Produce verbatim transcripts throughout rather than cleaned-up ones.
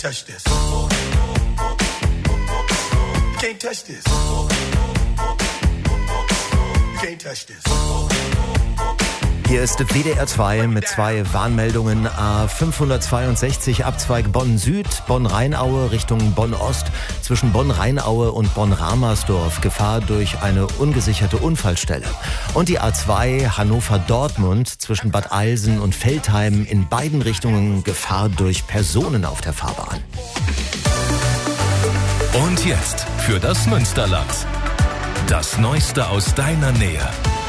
touch this. You can't touch this. You can't touch this. Hier ist W D R zwei mit zwei Warnmeldungen. A fünfhundertzweiundsechzig Abzweig Bonn-Süd, Bonn-Rheinaue Richtung Bonn-Ost. Zwischen Bonn-Rheinaue und Bonn-Ramersdorf Gefahr durch eine ungesicherte Unfallstelle. Und die A zwei Hannover-Dortmund zwischen Bad Eilsen und Veltheim in beiden Richtungen Gefahr durch Personen auf der Fahrbahn. Und jetzt für das Münsterland. Das Neueste aus deiner Nähe.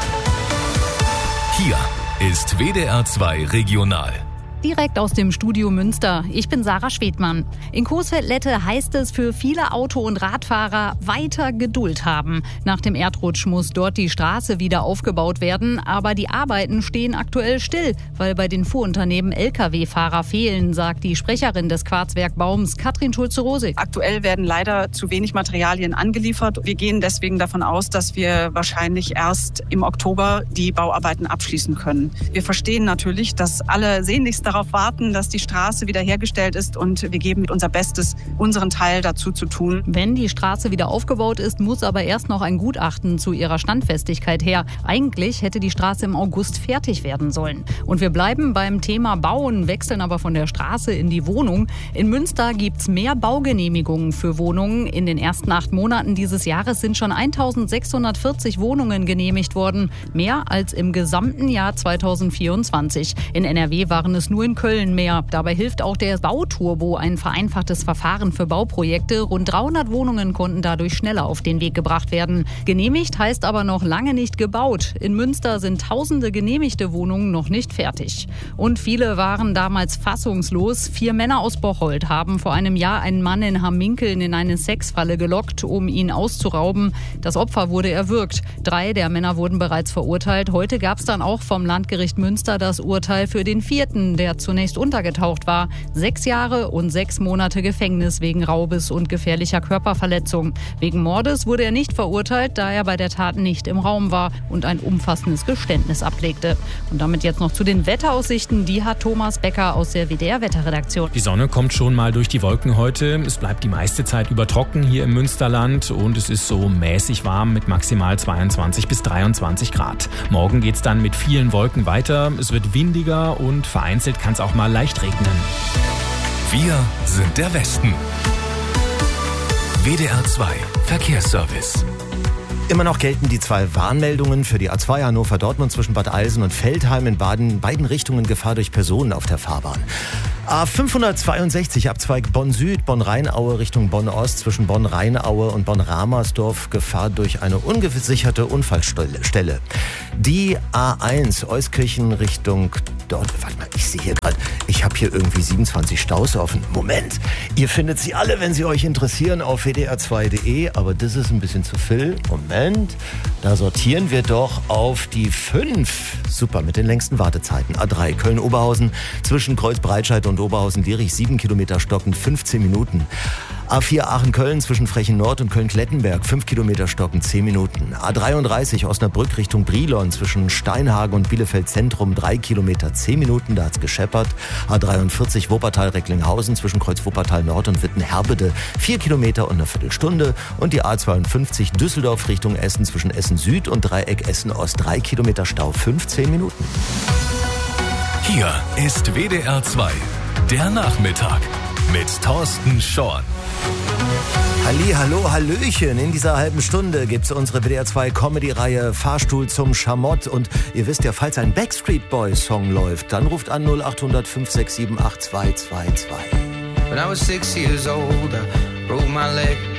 Hier ist W D R zwei Regional. Direkt aus dem Studio Münster. Ich bin Sarah Schwedmann. In Coesfeld-Lette heißt es für viele Auto- und Radfahrer weiter Geduld haben. Nach dem Erdrutsch muss dort die Straße wieder aufgebaut werden. Aber die Arbeiten stehen aktuell still, weil bei den Fuhrunternehmen L K W-Fahrer fehlen, sagt die Sprecherin des Quarzwerkbaums Katrin Schulze-Rosig. Aktuell werden leider zu wenig Materialien angeliefert. Wir gehen deswegen davon aus, dass wir wahrscheinlich erst im Oktober die Bauarbeiten abschließen können. Wir verstehen natürlich, dass alle sehnlichst darauf warten, dass die Straße wiederhergestellt ist, und wir geben unser Bestes, unseren Teil dazu zu tun. Wenn die Straße wieder aufgebaut ist, muss aber erst noch ein Gutachten zu ihrer Standfestigkeit her. Eigentlich hätte die Straße im August fertig werden sollen. Und wir bleiben beim Thema Bauen, wechseln aber von der Straße in die Wohnung. In Münster gibt's mehr Baugenehmigungen für Wohnungen. In den ersten acht Monaten dieses Jahres sind schon eintausendsechshundertvierzig Wohnungen genehmigt worden. Mehr als im gesamten Jahr zweitausendvierundzwanzig. In N R W waren es nur in Köln mehr. Dabei hilft auch der Bauturbo, ein vereinfachtes Verfahren für Bauprojekte. Rund dreihundert Wohnungen konnten dadurch schneller auf den Weg gebracht werden. Genehmigt heißt aber noch lange nicht gebaut. In Münster sind tausende genehmigte Wohnungen noch nicht fertig. Und viele waren damals fassungslos. Vier Männer aus Bocholt haben vor einem Jahr einen Mann in Hamminkeln in eine Sexfalle gelockt, um ihn auszurauben. Das Opfer wurde erwürgt. Drei der Männer wurden bereits verurteilt. Heute gab es dann auch vom Landgericht Münster das Urteil für den vierten, der zunächst untergetaucht war. Sechs Jahre und sechs Monate Gefängnis wegen Raubes und gefährlicher Körperverletzung. Wegen Mordes wurde er nicht verurteilt, da er bei der Tat nicht im Raum war und ein umfassendes Geständnis ablegte. Und damit jetzt noch zu den Wetteraussichten. Die hat Thomas Becker aus der W D R-Wetterredaktion. Die Sonne kommt schon mal durch die Wolken heute. Es bleibt die meiste Zeit über trocken hier im Münsterland und es ist so mäßig warm mit maximal zweiundzwanzig bis dreiundzwanzig Grad. Morgen geht's dann mit vielen Wolken weiter. Es wird windiger und vereinzelt kann es auch mal leicht regnen. Wir sind der Westen. W D R zwei Verkehrsservice. Immer noch gelten die zwei Warnmeldungen für die A zwei Hannover-Dortmund zwischen Bad Eilsen und Veltheim in Baden, beiden Richtungen Gefahr durch Personen auf der Fahrbahn. A fünfhundertzweiundsechzig Abzweig Bonn-Süd, Bonn-Rheinaue Richtung Bonn-Ost zwischen Bonn-Rheinaue und Bonn-Ramersdorf Gefahr durch eine ungesicherte Unfallstelle. Die A eins Euskirchen Richtung dort, warte mal, ich sehe hier gerade, ich habe hier irgendwie siebenundzwanzig Staus offen. Moment, ihr findet sie alle, wenn sie euch interessieren, auf w d r zwei punkt d e, aber das ist ein bisschen zu viel. Moment, da sortieren wir doch auf die fünf. Super, mit den längsten Wartezeiten. A drei Köln-Oberhausen zwischen Kreuz-Breitscheid und Oberhausen-Dierich, sieben Kilometer stockend, fünfzehn Minuten. A vier Aachen-Köln zwischen Frechen-Nord und Köln-Klettenberg, fünf Kilometer stockend, zehn Minuten. A dreiunddreißig Osnabrück Richtung Brilon zwischen Steinhagen und Bielefeld-Zentrum, drei Kilometer, zehn Minuten, da hat's gescheppert. A dreiundvierzig Wuppertal-Recklinghausen zwischen Kreuz-Wuppertal-Nord und Witten-Herbede, vier Kilometer und eine Viertelstunde. Und die A zweiundfünfzig Düsseldorf Richtung Essen zwischen Essen-Süd und Dreieck Essen-Ost, drei Kilometer Stau, fünfzehn Minuten. Hier ist W D R zwei, der Nachmittag mit Thorsten Schorn. Halli, hallo, hallöchen. In dieser halben Stunde gibt's unsere W D R zwei Comedy-Reihe Fahrstuhl zum Schamott. Und ihr wisst ja, falls ein Backstreet Boys-Song läuft, dann ruft an null acht hundert fünf sechs sieben acht zwei zwei zwei. When I was six years old, I broke my leg.